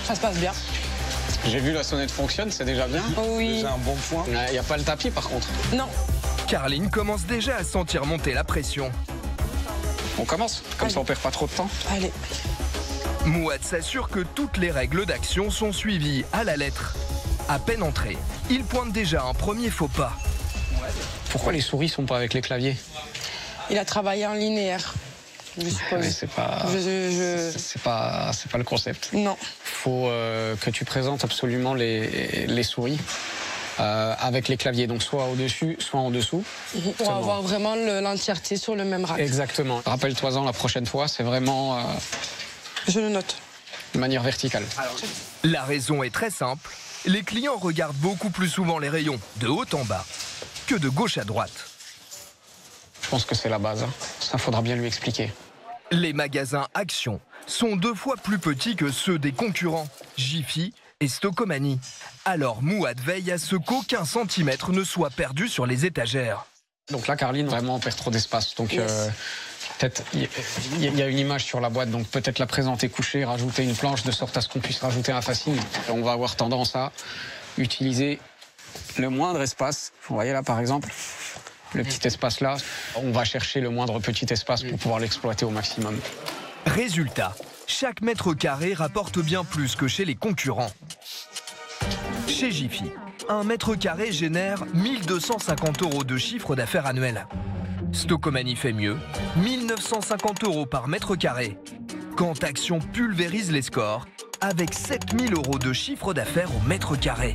Ça se passe bien. J'ai vu la sonnette fonctionne, c'est déjà bien. Oui. C'est un bon point. Il n'y a pas le tapis par contre. Non. Carline commence déjà à sentir monter la pression. On commence, comme ça on perd pas trop de temps. Allez. Mouad s'assure que toutes les règles d'action sont suivies à la lettre. À peine entré, il pointe déjà un premier faux pas. Pourquoi les souris sont pas avec les claviers? Il a travaillé en linéaire, je suppose. Mais c'est pas... C'est pas le concept. Non. Faut que tu présentes absolument les souris avec les claviers, donc soit au-dessus, soit en dessous. Pour avoir vraiment l'entièreté sur le même rack. Exactement. Rappelle-toi-en la prochaine fois, c'est vraiment Je le note. de manière verticale. La raison est très simple. Les clients regardent beaucoup plus souvent les rayons de haut en bas que de gauche à droite. Je pense que c'est la base. Ça, faudra bien lui expliquer. Les magasins Action sont 2 fois plus petits que ceux des concurrents, Jiffy et Stocomanie. Alors Mouad veille à ce qu'aucun centimètre ne soit perdu sur les étagères. Donc là, Carline, vraiment, on perd trop d'espace. Donc peut-être, il y a une image sur la boîte, donc peut-être la présenter couchée, rajouter une planche de sorte à ce qu'on puisse rajouter un fascine. On va avoir tendance à utiliser le moindre espace. Vous voyez là, par exemple, le petit espace là, on va chercher le moindre petit espace pour pouvoir l'exploiter au maximum. Résultat, chaque mètre carré rapporte bien plus que chez les concurrents. Chez Jiffy, un mètre carré génère 1 250 € de chiffre d'affaires annuel. Stocomanie fait mieux, 1 950 € par mètre carré. Quand Action pulvérise les scores avec 7 000 € de chiffre d'affaires au mètre carré.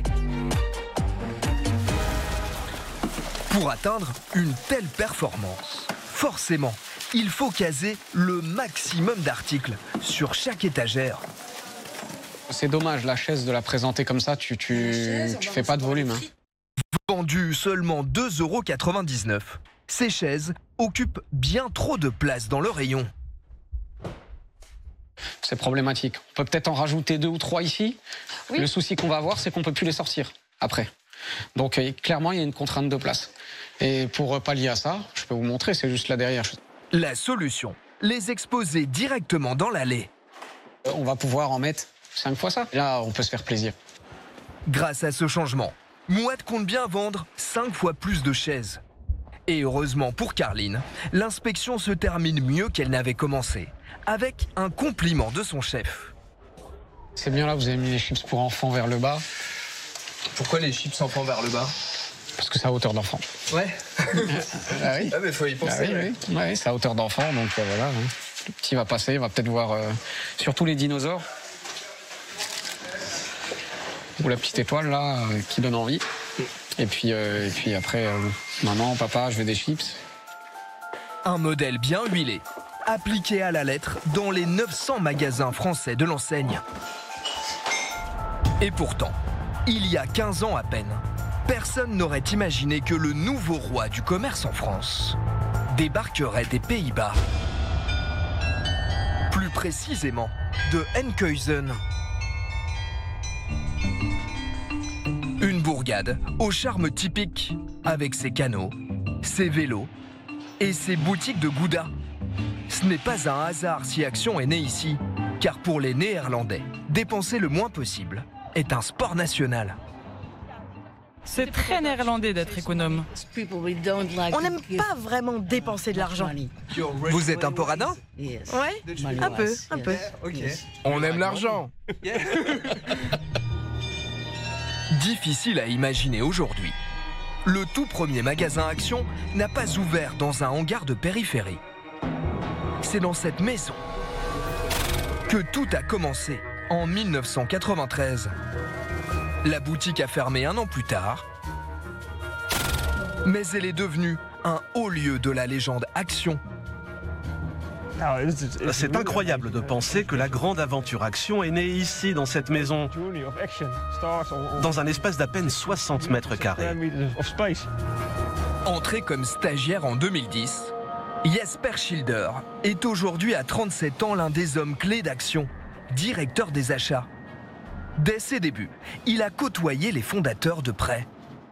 Pour atteindre une telle performance, forcément, il faut caser le maximum d'articles sur chaque étagère. C'est dommage, la chaise, de la présenter comme ça, tu fais pas de volume. Vendues seulement 2,99 €, ces chaises occupent bien trop de place dans le rayon. C'est problématique. On peut peut-être en rajouter 2 ou 3 ici. Oui. Le souci qu'on va avoir, c'est qu'on peut plus les sortir après. Donc clairement, il y a une contrainte de place. Et pour pallier à ça, je peux vous montrer, c'est juste là derrière. La solution, les exposer directement dans l'allée. On va pouvoir en mettre 5 fois ça. Là, on peut se faire plaisir. Grâce à ce changement, Mouad compte bien vendre 5 fois plus de chaises. Et heureusement pour Carline, l'inspection se termine mieux qu'elle n'avait commencé, avec un compliment de son chef. C'est bien là, vous avez mis les chips pour enfants vers le bas. Pourquoi les chips enfants vers le bas? Parce que c'est à hauteur d'enfant. Ouais. Ah oui. Ah mais faut y penser. Ah oui, oui. Ouais, c'est à hauteur d'enfant, donc voilà. Le petit va passer, il va peut-être voir surtout les dinosaures. Ou la petite étoile là, qui donne envie. Et puis après, maman, papa, je veux des chips. Un modèle bien huilé, appliqué à la lettre dans les 900 magasins français de l'enseigne. Et pourtant, il y a 15 ans à peine, personne n'aurait imaginé que le nouveau roi du commerce en France débarquerait des Pays-Bas. Plus précisément, de Enkhuizen. Une bourgade au charme typique, avec ses canaux, ses vélos et ses boutiques de gouda. Ce n'est pas un hasard si Action est né ici, car pour les Néerlandais, dépenser le moins possible est un sport national. C'est très néerlandais d'être économe. On n'aime pas vraiment dépenser de l'argent. Vous êtes un peu radin? Ouais, un peu. On aime l'argent. Difficile à imaginer aujourd'hui. Le tout premier magasin Action n'a pas ouvert dans un hangar de périphérie. C'est dans cette maison que tout a commencé en 1993. La boutique a fermé 1 an plus tard, mais elle est devenue un haut lieu de la légende Action. C'est incroyable de penser que la grande aventure Action est née ici, dans cette maison, dans un espace d'à peine 60 mètres carrés. Entré comme stagiaire en 2010, Jesper Schilder est aujourd'hui à 37 ans l'un des hommes clés d'Action, directeur des achats. Dès ses débuts, il a côtoyé les fondateurs de près.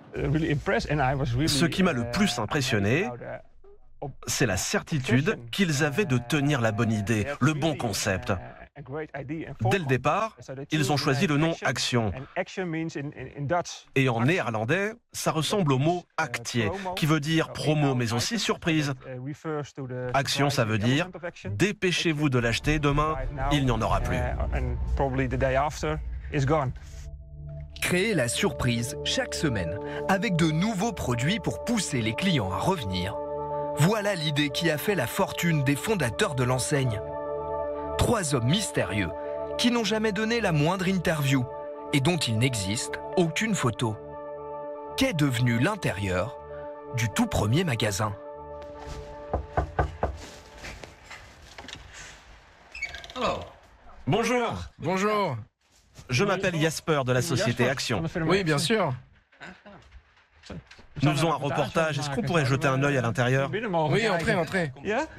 Ce qui m'a le plus impressionné, c'est la certitude qu'ils avaient de tenir la bonne idée, le bon concept. Dès le départ, ils ont choisi le nom Action. Et en néerlandais, ça ressemble au mot actier, qui veut dire promo, mais aussi surprise. Action, ça veut dire dépêchez-vous de l'acheter, demain, il n'y en aura plus. Créer la surprise chaque semaine, avec de nouveaux produits pour pousser les clients à revenir. Voilà l'idée qui a fait la fortune des fondateurs de l'enseigne. 3 hommes mystérieux qui n'ont jamais donné la moindre interview et dont il n'existe aucune photo. Qu'est devenu l'intérieur du tout premier magasin? Bonjour, Bonjour. je m'appelle Jasper de la société Action. Oui, bien sûr. Nous faisons un reportage, est-ce qu'on pourrait jeter un œil à l'intérieur? Oui, entrez, entrez.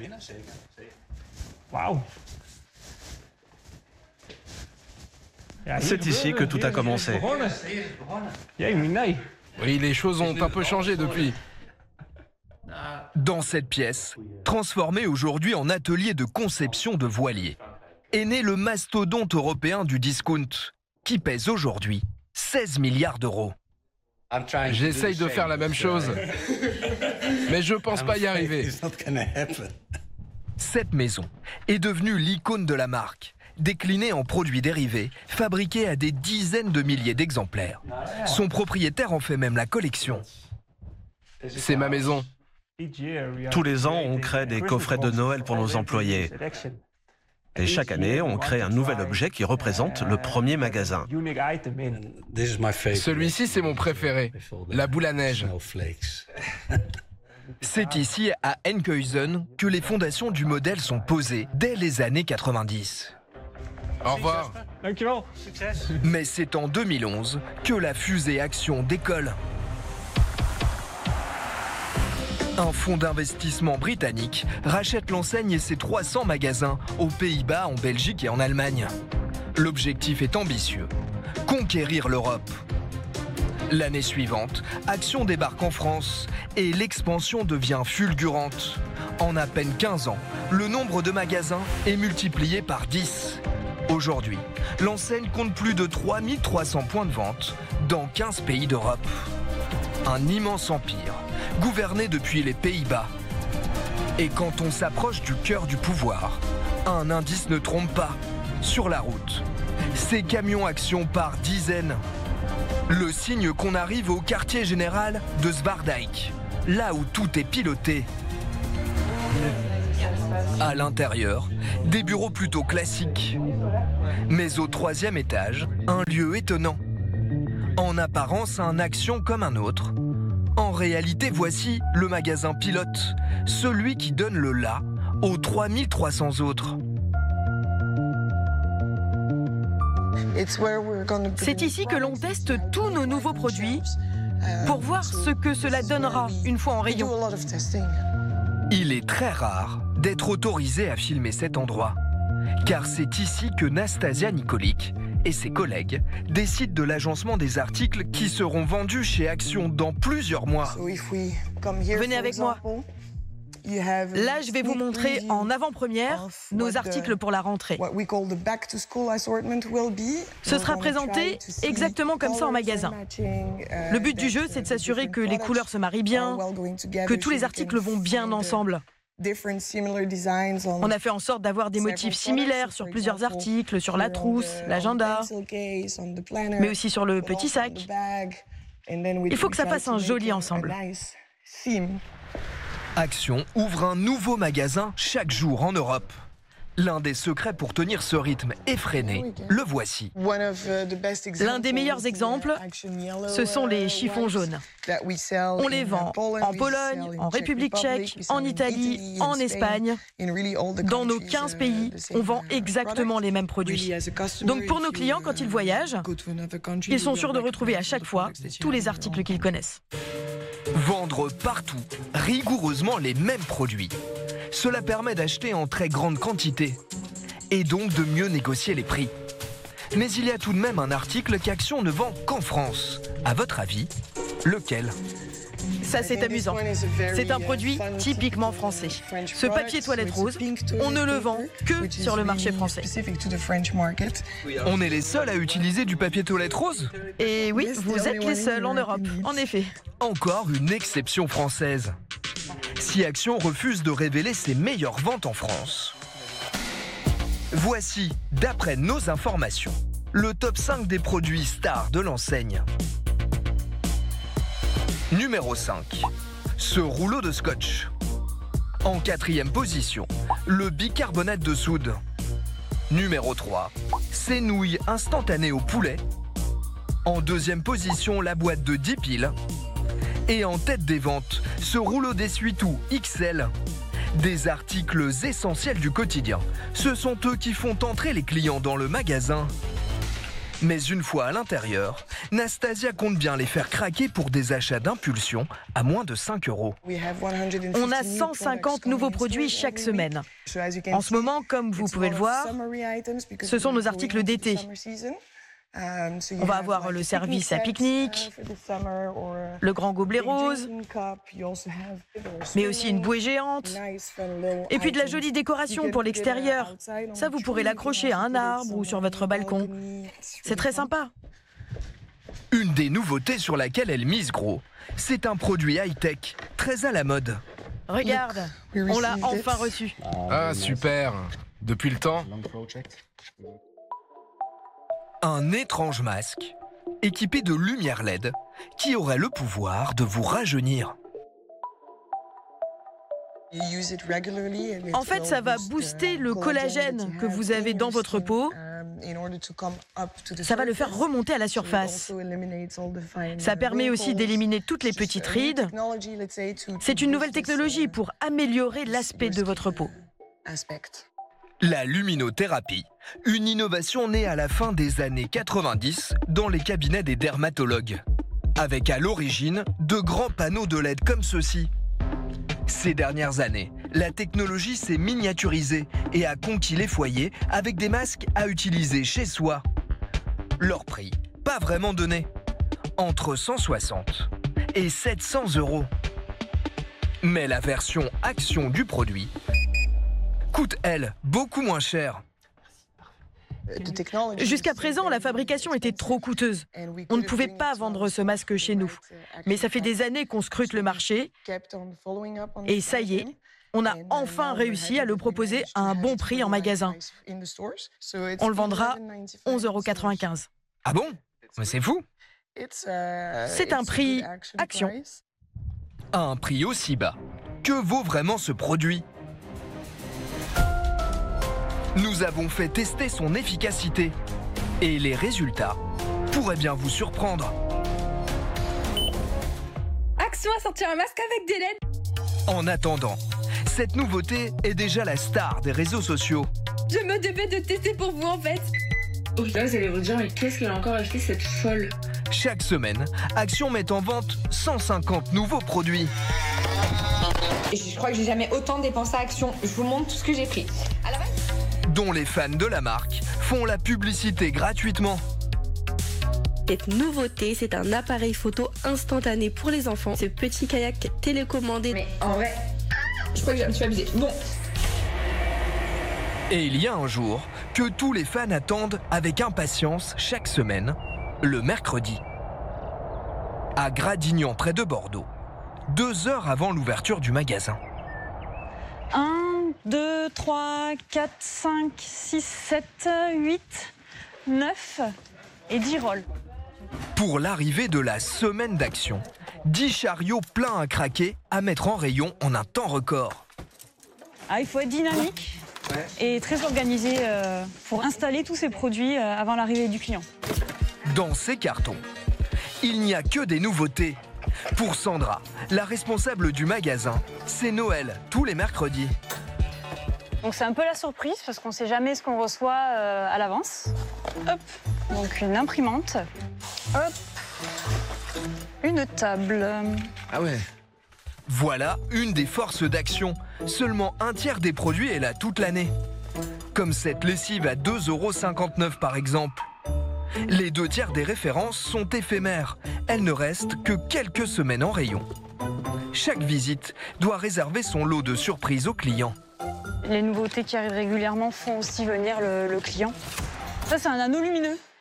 C'est ici que tout a commencé. Oui, les choses ont un peu changé depuis. Dans cette pièce, transformée aujourd'hui en atelier de conception de voiliers, est né le mastodonte européen du discount, qui pèse aujourd'hui 16 milliards d'euros. J'essaye de faire la même chose, mais je pense pas y arriver. Cette maison est devenue l'icône de la marque, déclinée en produits dérivés, fabriqués à des dizaines de milliers d'exemplaires. Son propriétaire en fait même la collection. C'est ma maison. Tous les ans, on crée des coffrets de Noël pour nos employés. Et chaque année, on crée un nouvel objet qui représente le premier magasin. Celui-ci, c'est mon préféré, la boule à neige. C'est ici, à Enkhuizen, que les fondations du modèle sont posées dès les années 90. Au revoir. Mais c'est en 2011 que la fusée Action décolle. Un fonds d'investissement britannique rachète l'enseigne et ses 300 magasins aux Pays-Bas, en Belgique et en Allemagne. L'objectif est ambitieux, conquérir l'Europe. L'année suivante, Action débarque en France et l'expansion devient fulgurante. En à peine 15 ans, le nombre de magasins est multiplié par 10. Aujourd'hui, l'enseigne compte plus de 3300 points de vente dans 15 pays d'Europe. Un immense empire, gouverné depuis les Pays-Bas. Et quand on s'approche du cœur du pouvoir, un indice ne trompe pas. Sur la route, ces camions Action par dizaines. Le signe qu'on arrive au quartier général de Zwaardijk, là où tout est piloté. À l'intérieur, des bureaux plutôt classiques. Mais au 3e étage, un lieu étonnant. En apparence, un Action comme un autre. En réalité, voici le magasin pilote, celui qui donne le là aux 3300 autres. C'est ici que l'on teste tous nos nouveaux produits pour voir ce que cela donnera une fois en rayon. Il est très rare d'être autorisé à filmer cet endroit, car c'est ici que Nastasia Nikolic et ses collègues décident de l'agencement des articles qui seront vendus chez Action dans plusieurs mois. Venez avec moi. Là, je vais vous montrer en avant-première nos articles pour la rentrée. Ce sera présenté exactement comme ça en magasin. Le but du jeu, c'est de s'assurer que les couleurs se marient bien, que tous les articles vont bien ensemble. On a fait en sorte d'avoir des motifs similaires sur plusieurs articles, sur la trousse, l'agenda, mais aussi sur le petit sac. Il faut que ça fasse un joli ensemble. Action ouvre un nouveau magasin chaque jour en Europe. L'un des secrets pour tenir ce rythme effréné, le voici. L'un des meilleurs exemples, ce sont les chiffons jaunes. On les vend en Pologne, en République tchèque, en Italie, en Espagne. Dans nos 15 pays, on vend exactement les mêmes produits. Donc pour nos clients, quand ils voyagent, ils sont sûrs de retrouver à chaque fois tous les articles qu'ils connaissent. Vendre partout, rigoureusement les mêmes produits. Cela permet d'acheter en très grande quantité et donc de mieux négocier les prix. Mais il y a tout de même un article qu'Action ne vend qu'en France. À votre avis, lequel ? Ça, c'est amusant. C'est un produit typiquement français. Ce papier toilette rose, on ne le vend que sur le marché français. On est les seuls à utiliser du papier toilette rose? Et oui, vous êtes les seuls en Europe, en effet. Encore une exception française. Si Action refuse de révéler ses meilleures ventes en France. Voici, d'après nos informations, le top 5 des produits stars de l'enseigne. Numéro 5, ce rouleau de scotch. En 4e position, le bicarbonate de soude. Numéro 3, ces nouilles instantanées au poulet. En 2e position, la boîte de 10 piles. Et en tête des ventes, ce rouleau d'essuie-tout XL. Des articles essentiels du quotidien. Ce sont eux qui font entrer les clients dans le magasin. Mais une fois à l'intérieur, Nastasia compte bien les faire craquer pour des achats d'impulsion à moins de 5 €. On a 150 nouveaux produits chaque semaine. En ce moment, comme vous pouvez le voir, ce sont nos articles d'été. On va avoir le service à pique-nique, le grand gobelet rose, mais aussi une bouée géante, et puis de la jolie décoration pour l'extérieur. Ça, vous pourrez l'accrocher à un arbre ou sur votre balcon. C'est très sympa. Une des nouveautés sur laquelle elle mise gros, c'est un produit high-tech, très à la mode. Regarde, on l'a enfin reçu. Ah, super. Depuis le temps. Un étrange masque, équipé de lumière LED, qui aurait le pouvoir de vous rajeunir. En fait, ça va booster le collagène que vous avez dans votre peau. Ça va le faire remonter à la surface. Ça permet aussi d'éliminer toutes les petites rides. C'est une nouvelle technologie pour améliorer l'aspect de votre peau. La luminothérapie, une innovation née à la fin des années 90 dans les cabinets des dermatologues. Avec à l'origine de grands panneaux de LED comme ceux-ci. Ces dernières années, la technologie s'est miniaturisée et a conquis les foyers avec des masques à utiliser chez soi. Leur prix, pas vraiment donné, entre 160 et 700 €. Mais la version Action du produit coûte, elle, beaucoup moins cher. Jusqu'à présent, la fabrication était trop coûteuse. On ne pouvait pas vendre ce masque chez nous. Mais ça fait des années qu'on scrute le marché. Et ça y est, on a enfin réussi à le proposer à un bon prix en magasin. On le vendra 11,95 €. Ah bon? Mais c'est fou! C'est un prix Action. À un prix aussi bas. Que vaut vraiment ce produit? Nous avons fait tester son efficacité. Et les résultats pourraient bien vous surprendre. Action a sorti un masque avec des LED. En attendant, cette nouveauté est déjà la star des réseaux sociaux. Je me devais de tester pour vous en fait. Là, vous allez vous dire, mais qu'est-ce qu'elle a encore acheté cette folle? Chaque semaine, Action met en vente 150 nouveaux produits. Je crois que j'ai jamais autant dépensé à Action. Je vous montre tout ce que j'ai pris. Dont les fans de la marque font la publicité gratuitement. Cette nouveauté, c'est un appareil photo instantané pour les enfants. Ce petit kayak télécommandé. Mais en vrai, je crois que je me suis abusée. Bon. Et il y a un jour que tous les fans attendent avec impatience chaque semaine, le mercredi. À Gradignan, près de Bordeaux, 2 heures avant l'ouverture du magasin. 1, 2, 3, 4, 5, 6, 7, 8, 9 et 10 rôles. Pour l'arrivée de la semaine d'Action, 10 chariots pleins à craquer à mettre en rayon en un temps record. Ah, il faut être dynamique et très organisé pour installer tous ces produits avant l'arrivée du client. Dans ces cartons, il n'y a que des nouveautés. Pour Sandra, la responsable du magasin, c'est Noël tous les mercredis. Donc c'est un peu la surprise parce qu'on ne sait jamais ce qu'on reçoit à l'avance. Hop, donc une imprimante. Hop, une table. Ah ouais. Voilà une des forces d'Action. Seulement un tiers des produits est là toute l'année. Comme cette lessive à 2,59 € par exemple. Les 2 tiers des références sont éphémères. Elles ne restent que quelques semaines en rayon. Chaque visite doit réserver son lot de surprises aux clients. Les nouveautés qui arrivent régulièrement font aussi venir le client. Ça, c'est un anneau lumineux.